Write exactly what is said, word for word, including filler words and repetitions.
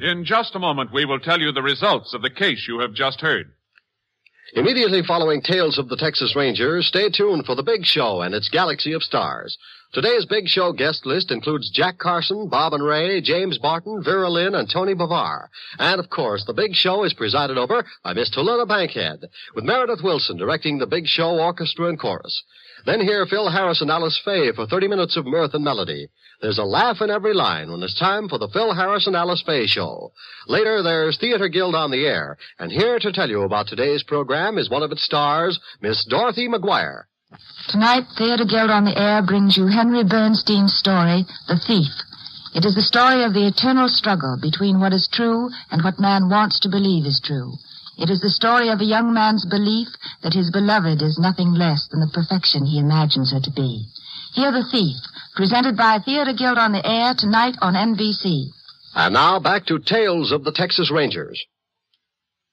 In just a moment, we will tell you the results of the case you have just heard. Immediately following Tales of the Texas Rangers, stay tuned for The Big Show and its galaxy of stars. Today's Big Show guest list includes Jack Carson, Bob and Ray, James Barton, Vera Lynn, and Tony Bavar. And, of course, The Big Show is presided over by Miss Tallulah Bankhead, with Meredith Wilson directing The Big Show orchestra and chorus. Then hear Phil Harris and Alice Faye for thirty minutes of mirth and melody. There's a laugh in every line when it's time for the Phil Harris and Alice Faye Show. Later, there's Theater Guild on the Air. And here to tell you about today's program is one of its stars, Miss Dorothy McGuire. Tonight, Theater Guild on the Air brings you Henry Bernstein's story, The Thief. It is the story of the eternal struggle between what is true and what man wants to believe is true. It is the story of a young man's belief that his beloved is nothing less than the perfection he imagines her to be. Hear The Thief, presented by Theater Guild on the Air tonight on N B C. And now back to Tales of the Texas Rangers.